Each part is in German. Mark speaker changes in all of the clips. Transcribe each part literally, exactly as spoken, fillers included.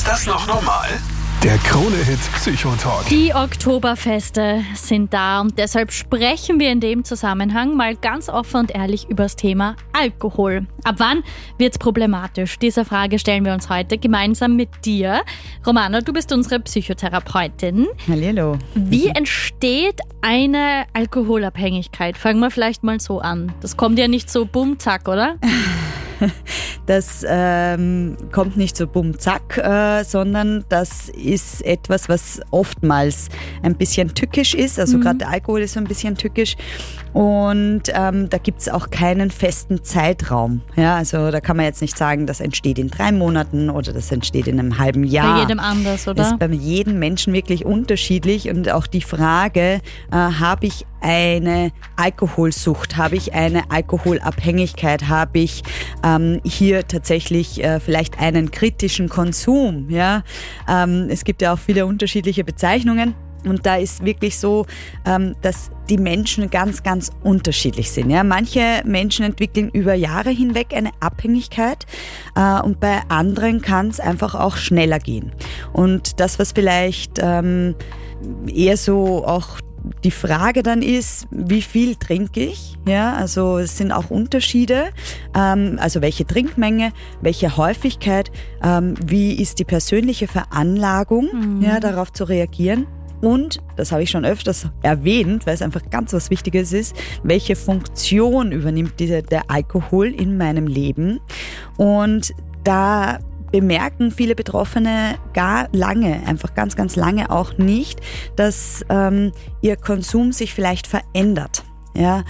Speaker 1: Ist das noch normal? Der Krone-Hit Psychotalk.
Speaker 2: Die Oktoberfeste sind da und deshalb sprechen wir in dem Zusammenhang mal ganz offen und ehrlich über das Thema Alkohol. Ab wann wird's problematisch? Diese Frage stellen wir uns heute gemeinsam mit dir. Romana, du bist unsere Psychotherapeutin.
Speaker 3: Hallihallo.
Speaker 2: Wie entsteht eine Alkoholabhängigkeit? Fangen wir vielleicht mal so an. Das kommt ja nicht so bumm, zack, oder?
Speaker 3: Das ähm, kommt nicht so bumm, zack, äh, sondern das ist etwas, was oftmals ein bisschen tückisch ist. Also mhm. gerade der Alkohol ist so ein bisschen tückisch. Und ähm, da gibt es auch keinen festen Zeitraum. Ja, also da kann man jetzt nicht sagen, das entsteht in drei Monaten oder das entsteht in einem halben Jahr.
Speaker 2: Bei jedem anders, oder?
Speaker 3: Das ist bei jedem Menschen wirklich unterschiedlich. Und auch die Frage, äh, habe ich eine Alkoholsucht, habe ich eine Alkoholabhängigkeit, habe ich ähm, hier tatsächlich äh, vielleicht einen kritischen Konsum. Ja? Ähm, es gibt ja auch viele unterschiedliche Bezeichnungen. Und da ist wirklich so, ähm, dass die Menschen ganz, ganz unterschiedlich sind. Ja? Manche Menschen entwickeln über Jahre hinweg eine Abhängigkeit äh, und bei anderen kann es einfach auch schneller gehen. Und das, was vielleicht ähm, eher so auch die Frage dann ist, wie viel trinke ich? Ja, also es sind auch Unterschiede. Ähm, also welche Trinkmenge, welche Häufigkeit, ähm, wie ist die persönliche Veranlagung, mhm. ja, darauf zu reagieren? Und, das habe ich schon öfters erwähnt, weil es einfach ganz was Wichtiges ist, welche Funktion übernimmt dieser, der Alkohol in meinem Leben? Und da bemerken viele Betroffene gar lange, einfach ganz, ganz lange auch nicht, dass ähm, ihr Konsum sich vielleicht verändert. Ja,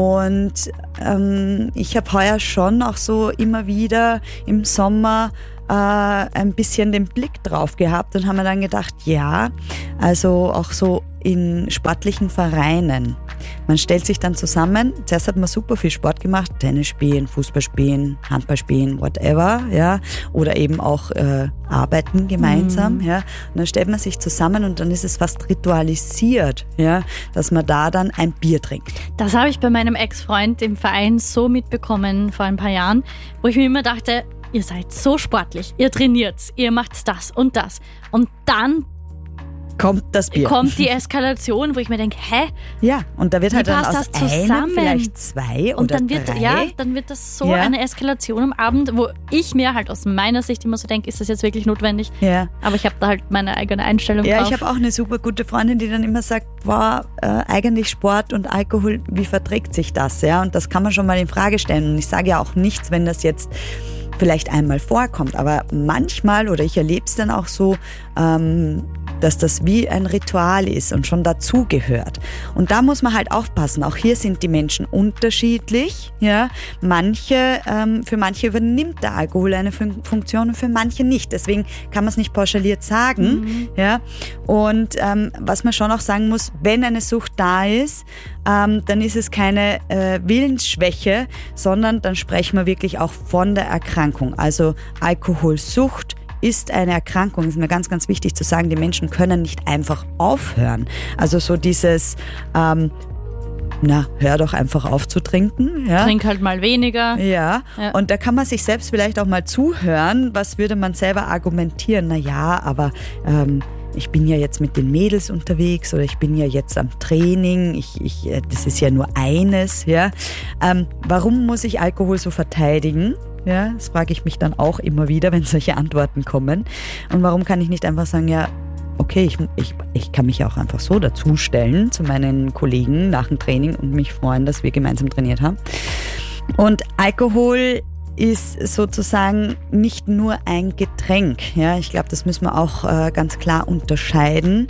Speaker 3: und ähm, ich habe heuer schon auch so immer wieder im Sommer äh, ein bisschen den Blick drauf gehabt und haben mir dann gedacht, ja, also auch so in sportlichen Vereinen. Man stellt sich dann zusammen, zuerst hat man super viel Sport gemacht, Tennis spielen, Fußball spielen, Handball spielen, whatever, ja, oder eben auch äh, arbeiten gemeinsam, mhm. ja. Und dann stellt man sich zusammen und dann ist es fast ritualisiert, ja, dass man da dann ein Bier trinkt.
Speaker 2: Das habe ich bei meinem Ex-Freund im Verein so mitbekommen vor ein paar Jahren, wo ich mir immer dachte, ihr seid so sportlich, ihr trainiert, ihr macht das und das und dann
Speaker 3: kommt das Bier.
Speaker 2: Kommt die Eskalation, wo ich mir denke, hä?
Speaker 3: Ja, und da wird halt dann aus einem vielleicht zwei
Speaker 2: und
Speaker 3: oder
Speaker 2: dann wird,
Speaker 3: drei.
Speaker 2: Ja, dann wird das so
Speaker 3: ja.
Speaker 2: eine Eskalation am Abend, wo ich mir halt aus meiner Sicht immer so denke, ist das jetzt wirklich notwendig?
Speaker 3: Ja.
Speaker 2: Aber ich habe da halt meine eigene Einstellung
Speaker 3: ja,
Speaker 2: drauf.
Speaker 3: Ja, ich habe auch eine super gute Freundin, die dann immer sagt, wow, äh, eigentlich Sport und Alkohol, wie verträgt sich das? Ja, und das kann man schon mal in Frage stellen. Und ich sage ja auch nichts, wenn das jetzt vielleicht einmal vorkommt, aber manchmal, oder ich erlebe es dann auch so, ähm, dass das wie ein Ritual ist und schon dazugehört. Und da muss man halt aufpassen. Auch hier sind die Menschen unterschiedlich. Ja, manche, ähm, für manche übernimmt der Alkohol eine Fun- Funktion und für manche nicht. Deswegen kann man es nicht pauschaliert sagen. Mhm. Ja, und ähm, was man schon auch sagen muss, wenn eine Sucht da ist, ähm, dann ist es keine äh, Willensschwäche, sondern dann sprechen wir wirklich auch von der Erkrankung. Also Alkoholsucht ist eine Erkrankung, ist mir ganz, ganz wichtig zu sagen, die Menschen können nicht einfach aufhören. Also so dieses, ähm, na, hör doch einfach auf zu trinken. Ja.
Speaker 2: Trink halt mal weniger.
Speaker 3: Ja. ja, und da kann man sich selbst vielleicht auch mal zuhören, was würde man selber argumentieren? Na ja, aber ähm, ich bin ja jetzt mit den Mädels unterwegs oder ich bin ja jetzt am Training, ich, ich, das ist ja nur eines. Ja. Ähm, warum muss ich Alkohol so verteidigen? Ja, das frage ich mich dann auch immer wieder, wenn solche Antworten kommen. Und warum kann ich nicht einfach sagen, ja, okay, ich, ich, ich kann mich ja auch einfach so dazustellen zu meinen Kollegen nach dem Training und mich freuen, dass wir gemeinsam trainiert haben. Und Alkohol ist sozusagen nicht nur ein Getränk. Ja, ich glaube, das müssen wir auch äh, ganz klar unterscheiden.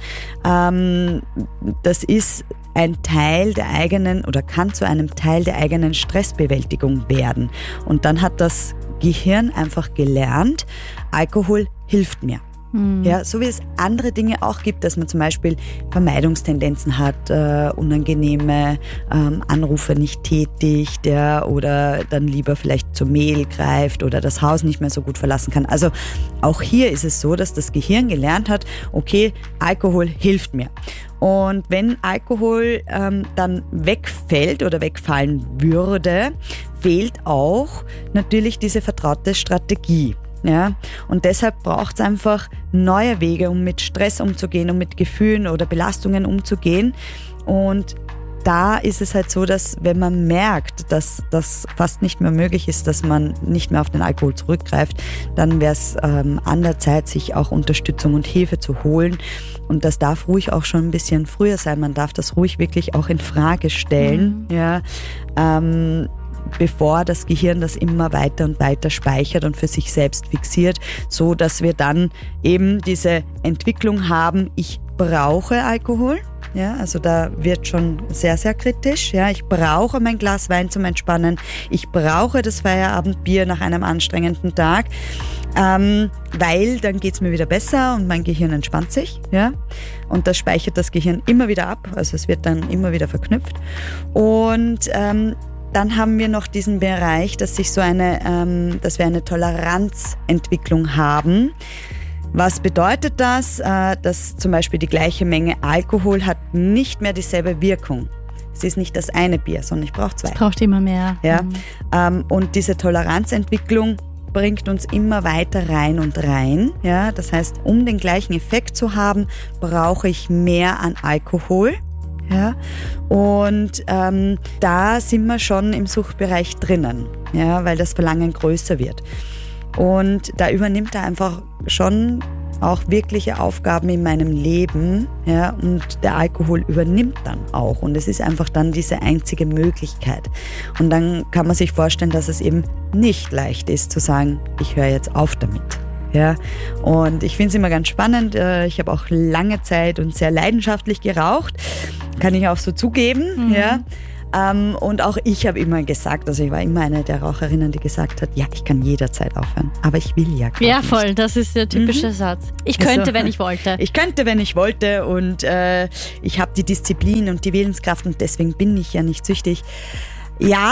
Speaker 3: Ähm, das ist ein Teil der eigenen oder kann zu einem Teil der eigenen Stressbewältigung werden. Und dann hat das Gehirn einfach gelernt, Alkohol hilft mir. Hm. Ja, so wie es andere Dinge auch gibt, dass man zum Beispiel Vermeidungstendenzen hat, äh, unangenehme ähm, Anrufe nicht tätigt, ja, oder dann lieber vielleicht zum Mehl greift oder das Haus nicht mehr so gut verlassen kann. Also auch hier ist es so, dass das Gehirn gelernt hat, okay, Alkohol hilft mir. Und wenn Alkohol ähm, dann wegfällt oder wegfallen würde, fehlt auch natürlich diese vertraute Strategie. Ja? Und deshalb braucht es einfach neue Wege, um mit Stress umzugehen, um mit Gefühlen oder Belastungen umzugehen. Und da ist es halt so, dass wenn man merkt, dass das fast nicht mehr möglich ist, dass man nicht mehr auf den Alkohol zurückgreift, dann wäre es ähm, an der Zeit, sich auch Unterstützung und Hilfe zu holen. Und das darf ruhig auch schon ein bisschen früher sein. Man darf das ruhig wirklich auch in Frage stellen, mhm. ja, ähm, bevor das Gehirn das immer weiter und weiter speichert und für sich selbst fixiert, so dass wir dann eben diese Entwicklung haben, ich brauche Alkohol. Ja, also da wird schon sehr, sehr kritisch. Ja, ich brauche mein Glas Wein zum Entspannen. Ich brauche das Feierabendbier nach einem anstrengenden Tag, ähm, weil dann geht's mir wieder besser und mein Gehirn entspannt sich. Ja, und das speichert das Gehirn immer wieder ab. Also es wird dann immer wieder verknüpft. Und ähm, dann haben wir noch diesen Bereich, dass sich so eine, ähm, dass wir eine Toleranzentwicklung haben. Was bedeutet das? Dass zum Beispiel die gleiche Menge Alkohol hat nicht mehr dieselbe Wirkung. Es ist nicht das eine Bier, sondern ich brauche zwei.
Speaker 2: Es braucht immer mehr.
Speaker 3: Ja? Mhm. Und diese Toleranzentwicklung bringt uns immer weiter rein und rein. Ja? Das heißt, um den gleichen Effekt zu haben, brauche ich mehr an Alkohol. Ja? Und ähm, da sind wir schon im Suchtbereich drinnen, ja? Weil das Verlangen größer wird. Und da übernimmt er einfach schon auch wirkliche Aufgaben in meinem Leben, ja, und der Alkohol übernimmt dann auch und es ist einfach dann diese einzige Möglichkeit. Und dann kann man sich vorstellen, dass es eben nicht leicht ist zu sagen, ich höre jetzt auf damit. Ja, und ich finde es immer ganz spannend. Ich habe auch lange Zeit und sehr leidenschaftlich geraucht, kann ich auch so zugeben, mhm. ja. Um, und auch ich habe immer gesagt, also ich war immer eine der Raucherinnen, die gesagt hat, ja, ich kann jederzeit aufhören, aber ich will ja gar
Speaker 2: Ja,
Speaker 3: nicht.
Speaker 2: voll, das ist der typische mhm. Satz. Ich könnte, also, wenn ich wollte.
Speaker 3: Ich könnte, wenn ich wollte und äh, ich habe die Disziplin und die Willenskraft und deswegen bin ich ja nicht süchtig. Ja.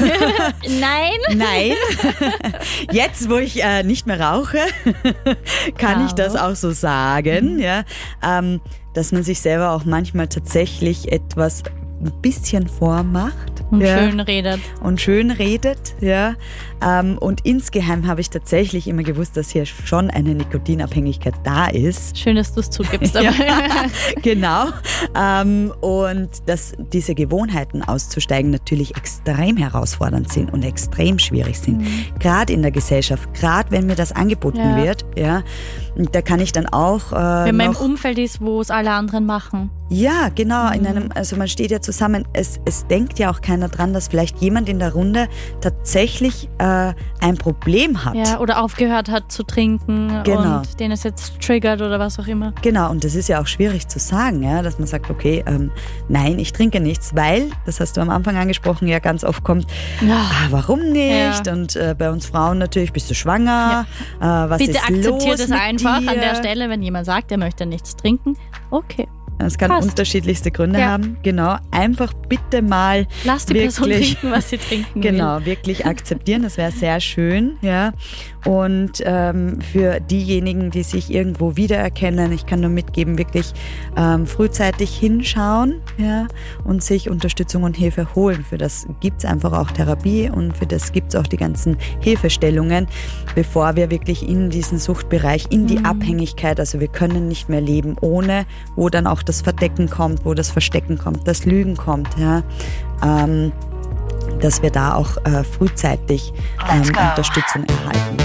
Speaker 2: Nein.
Speaker 3: Nein. Jetzt, wo ich äh, nicht mehr rauche, kann wow. ich das auch so sagen, mhm. ja, ähm, dass man sich selber auch manchmal tatsächlich etwas ein bisschen vormacht.
Speaker 2: Und
Speaker 3: ja,
Speaker 2: schön redet.
Speaker 3: Und schön redet, ja. Ähm, und insgeheim habe ich tatsächlich immer gewusst, dass hier schon eine Nikotinabhängigkeit da ist.
Speaker 2: Schön, dass du es zugibst.
Speaker 3: Ja, genau. Ähm, und dass diese Gewohnheiten auszusteigen natürlich extrem herausfordernd sind und extrem schwierig sind. Mhm. Gerade in der Gesellschaft, gerade wenn mir das angeboten
Speaker 2: ja.
Speaker 3: wird, ja. Und da kann ich dann auch äh,
Speaker 2: wenn man
Speaker 3: noch,
Speaker 2: im Umfeld ist, wo es alle anderen machen.
Speaker 3: Ja, genau. In einem, also man steht ja zusammen. Es, es denkt ja auch keiner dran, dass vielleicht jemand in der Runde tatsächlich äh, ein Problem hat.
Speaker 2: Ja, oder aufgehört hat zu trinken
Speaker 3: genau.
Speaker 2: und den es jetzt triggert oder was auch immer.
Speaker 3: Genau, und das ist ja auch schwierig zu sagen, ja, dass man sagt, okay, ähm, nein, ich trinke nichts, weil, das hast du am Anfang angesprochen, ja ganz oft kommt,
Speaker 2: ja.
Speaker 3: ah, warum nicht?
Speaker 2: Ja.
Speaker 3: Und äh, bei uns Frauen natürlich, bist du schwanger? Ja. Äh, was
Speaker 2: Bitte
Speaker 3: ist
Speaker 2: akzeptiert
Speaker 3: los
Speaker 2: es
Speaker 3: mit
Speaker 2: einfach
Speaker 3: dir?
Speaker 2: An der Stelle, wenn jemand sagt, er möchte nichts trinken. Okay.
Speaker 3: Es kann
Speaker 2: Passt.
Speaker 3: unterschiedlichste Gründe
Speaker 2: ja.
Speaker 3: haben. Genau, einfach bitte mal
Speaker 2: Lass die
Speaker 3: wirklich,
Speaker 2: Person trinken, was sie trinken
Speaker 3: genau,
Speaker 2: will.
Speaker 3: wirklich akzeptieren. Das wäre sehr schön. Ja. Und ähm, für diejenigen, die sich irgendwo wiedererkennen, ich kann nur mitgeben, wirklich ähm, frühzeitig hinschauen, ja, und sich Unterstützung und Hilfe holen. Für das gibt es einfach auch Therapie und für das gibt es auch die ganzen Hilfestellungen, bevor wir wirklich in diesen Suchtbereich, in die mhm. Abhängigkeit, also wir können nicht mehr leben ohne, wo dann auch das Verdecken kommt, wo das Verstecken kommt, das Lügen kommt, ja, ähm, dass wir da auch äh, frühzeitig ähm, Unterstützung erhalten.